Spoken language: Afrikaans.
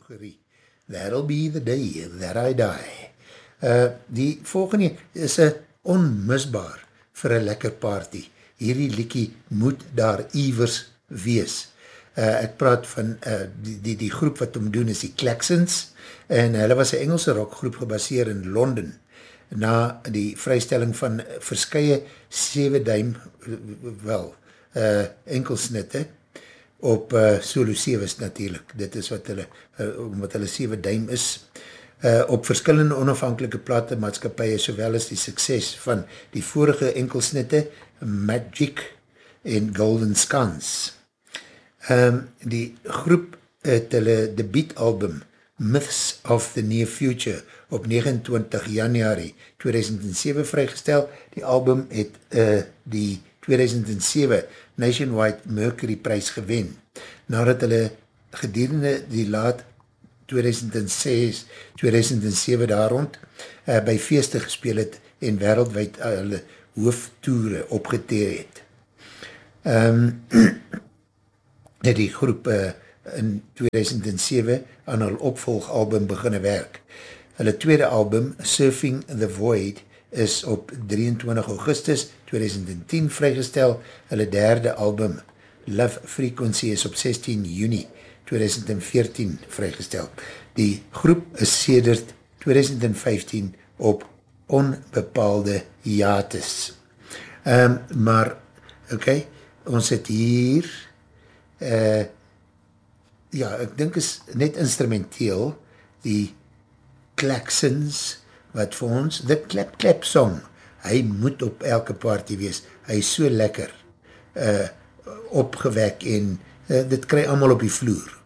kategorie. That'll be the day that I die. Die volgende is een onmisbaar vir een lekker party. Hierdie liekie moet daar iewers wees. Ek praat van die groep wat hom doen is die Klaxons, en hulle was een Engelse rockgroep gebaseer in Londen, na die vrystelling van verskye 7 duim, enkelsnitte, op solo 7's natuurlijk, dit is wat hulle, omdat hulle 7 duim is, op verskillende onafhankelike platemaatskapie, sowel as die sukses van die vorige enkelsnitte, Magic en Golden Scans. Die groep het hulle debuutalbum Myths of the Near Future op 29 januari 2007 vrygestel. Die album het die 2007 Nationwide Mercury Prys gewen, nadat hulle gedurende die laat 2006, 2007 daar rond, by feeste gespeel het en wereldwijd hulle hoofdtoere opgeteer het. Het die groep in 2007 aan hulle opvolgalbum beginne werk. Hulle tweede album, Surfing the Void, is op 23 augustus 2010 vrygestel. Hulle derde album, Love Frequency, is op 16 juni 2014 vrygestel. Die groep is sedert 2015 op onbepaalde hiatus. Maar, oké, ons het hier, ja, ek dink is net instrumenteel, die Klaxons, wat vir ons, the Clap Clap song, hy moet op elke party wees, hy is so lekker opgewek en dit kry allemaal op die vloer.